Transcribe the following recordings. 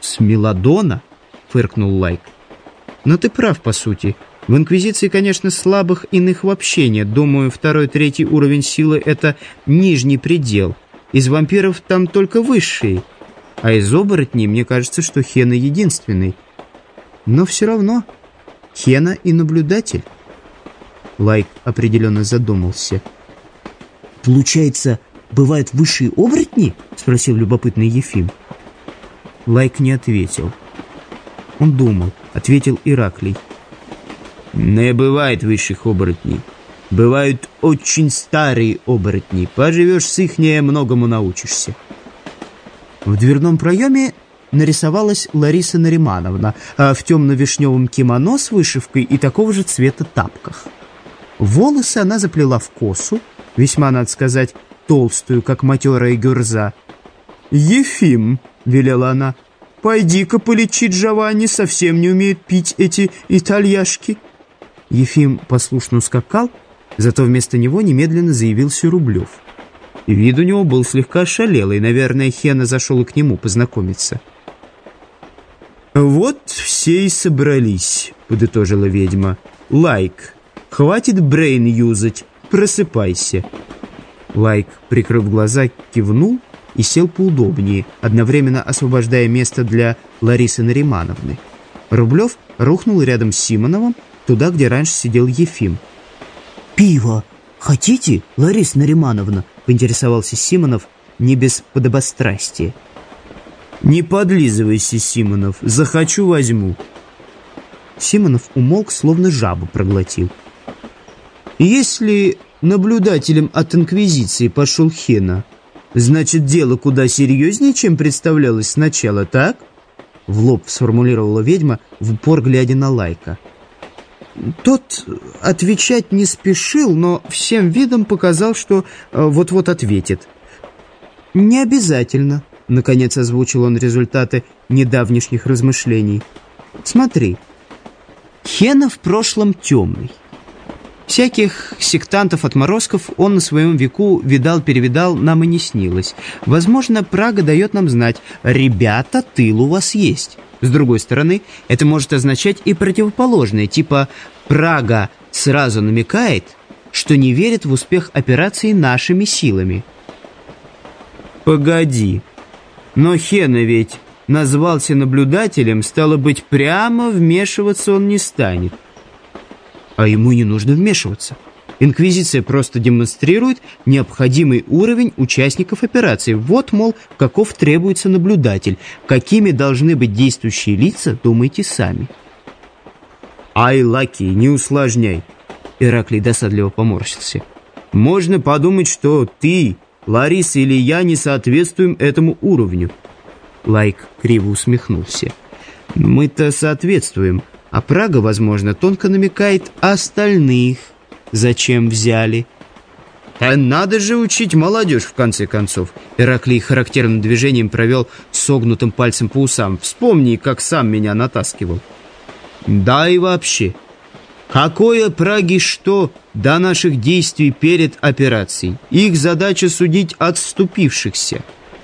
«Смелодона?» — фыркнул Лайк. «Но ты прав, по сути. В Инквизиции, конечно, слабых иных вообще нет. Думаю, 2-3 уровень силы — это нижний предел. Из вампиров там только высшие. А из оборотней, мне кажется, что Хена единственный. Но все равно Хена и наблюдатель». Лайк определенно задумался. «Получается, бывают высшие оборотни?» — спросил любопытный Ефим. Лайк не ответил. Он думал, ответил Ираклий. «Не бывает высших оборотней. Бывают очень старые оборотни. Поживешь с ихнее, многому научишься». В дверном проеме нарисовалась Лариса Наримановна в темно-вишневом кимоно с вышивкой и такого же цвета тапках. Волосы она заплела в косу, весьма, надо сказать, толстую, как матерая гюрза. «Ефим», — велела она, — «пойди-ка полечи Джованни, совсем не умеет пить эти итальяшки». Ефим послушно ускакал, зато вместо него немедленно заявился Рублев. Вид у него был слегка ошалелый, наверное, Хена зашел к нему познакомиться. «Вот все и собрались», — подытожила ведьма. «Лайк, хватит брейн юзать, просыпайся». Лайк, прикрыв глаза, кивнул и сел поудобнее, одновременно освобождая место для Ларисы Наримановны. Рублев рухнул рядом с Симоновым, туда, где раньше сидел Ефим. «Пиво хотите, Лариса Наримановна?» — поинтересовался Симонов не без подобострастия. «Не подлизывайся, Симонов, захочу — возьму». Симонов умолк, словно жабу проглотил. «Если наблюдателем от Инквизиции пошел Хена, значит, дело куда серьезнее, чем представлялось сначала, так?» В лоб сформулировала ведьма, в упор глядя на Лайка. Тот отвечать не спешил, но всем видом показал, что вот-вот ответит. «Не обязательно», — наконец озвучил он результаты недавнешних размышлений. «Смотри, Хена в прошлом темный. Всяких сектантов-отморозков он на своем веку видал-перевидал, нам и не снилось. Возможно, Прага дает нам знать: ребята, тыл у вас есть. С другой стороны, это может означать и противоположное, типа Прага сразу намекает, что не верит в успех операции нашими силами». «Погоди, но Хена ведь назвался наблюдателем, стало быть, прямо вмешиваться он не станет». А ему не нужно вмешиваться. Инквизиция просто демонстрирует необходимый уровень участников операции. Вот, мол, каков требуется наблюдатель. Какими должны быть действующие лица, думайте сами. «Ай, Лаки, не усложняй!» Ираклий досадливо поморщился. «Можно подумать, что ты, Лариса или я не соответствуем этому уровню». Лайк криво усмехнулся. «Мы-то соответствуем, а Прага, возможно, тонко намекает остальных, зачем взяли». «А надо же учить молодежь, в конце концов!» Ираклий характерным движением провел согнутым пальцем по усам. «Вспомни, как сам меня натаскивал». «Да и вообще, какое Праге что до наших действий перед операцией? Их задача судить отступившихся».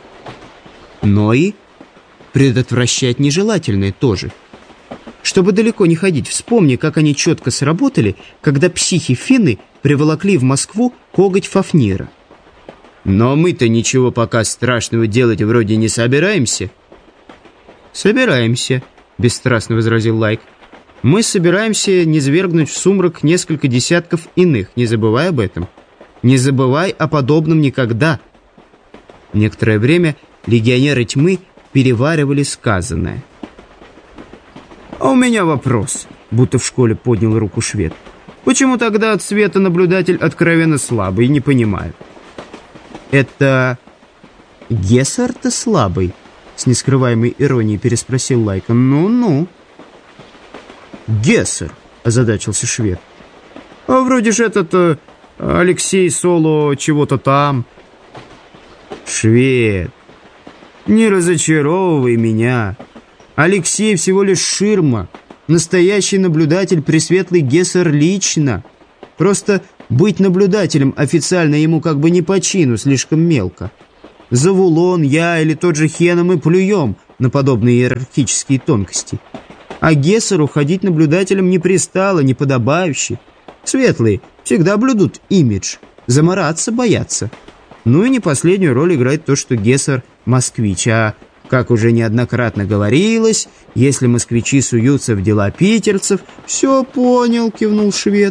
Но и предотвращать нежелательное тоже. Чтобы далеко не ходить, вспомни, как они четко сработали, когда психи Финны приволокли в Москву коготь Фафнира. «Но мы-то ничего пока страшного делать вроде не собираемся». «Собираемся», — бесстрастно возразил Лайк. «Мы собираемся низвергнуть в сумрак несколько десятков иных, не забывай об этом. Не забывай о подобном никогда». Некоторое время легионеры тьмы переваривали сказанное. «А у меня вопрос», — будто в школе поднял руку швед. «Почему тогда от света наблюдатель откровенно слабый, не понимаю?» «Это Гессер-то слабый?» — с нескрываемой иронией переспросил Лайка. «Ну-ну». «Гессер», — озадачился швед. «А вроде же этот Алексей Соло чего-то там». «Швед, не разочаровывай меня. Алексей всего лишь ширма. Настоящий наблюдатель Пресветлый Гессер лично. Просто быть наблюдателем официально ему как бы не по чину, слишком мелко. Завулон, я или тот же Хена мы плюем. на подобные иерархические тонкости. А Гессеру ходить наблюдателем не пристало, неподобающе. Светлые всегда блюдут имидж, замараться боятся. Ну и не последнюю роль играет то, что Гессер москвич, а, как уже неоднократно говорилось, если москвичи суются в дела питерцев, «Все понял», — кивнул швед.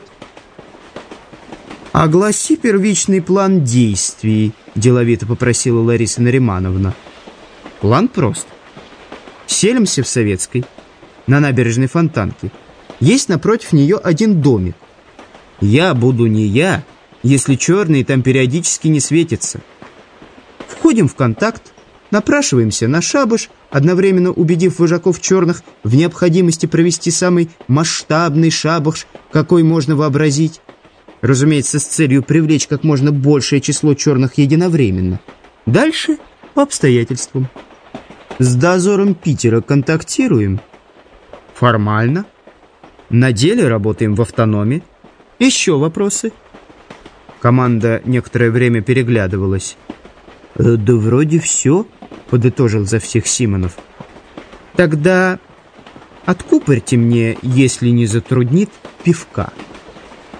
«Огласи первичный план действий», — деловито попросила Лариса Наримановна. План прост. Селимся в Советской, на набережной Фонтанки. Есть напротив нее один домик. Я буду не я, если черные там периодически не светятся. Входим в контакт, напрашиваемся на шабаш, одновременно убедив вожаков черных в необходимости провести самый масштабный шабаш, какой можно вообразить. Разумеется, с целью привлечь как можно большее число черных единовременно. Дальше по обстоятельствам. С дозором Питера контактируем? Формально. На деле работаем в автономе. Еще вопросы? Команда некоторое время переглядывалась. «Да вроде все», — подытожил за всех Симонов. «Тогда откупорьте мне, если не затруднит, пивка».